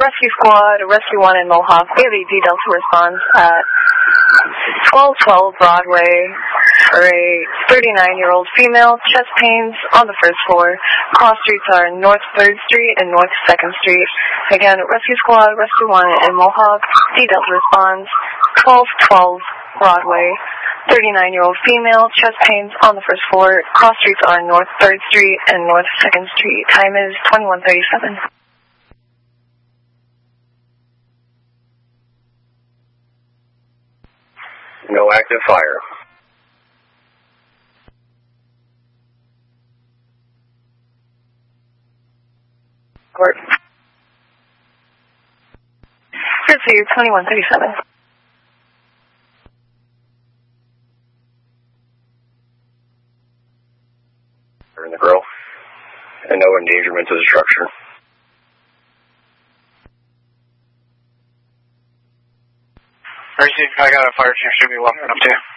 Rescue Squad, Rescue 1 in Mohawk, Bailey D Delta responds at 1212 Broadway for a 39-year-old female, chest pains on the first floor. Cross streets are North 3rd Street and North 2nd Street. Again, Rescue Squad, Rescue 1 in Mohawk, D Delta responds 1212 Broadway. 39-year-old female, chest pains on the first floor. Cross streets are North 3rd Street and North 2nd Street. Time is 21:37. No active fire. Court. Curfew 21:37. And the girl. And no endangerment to the structure. I got a fire chief, should be walking up to you.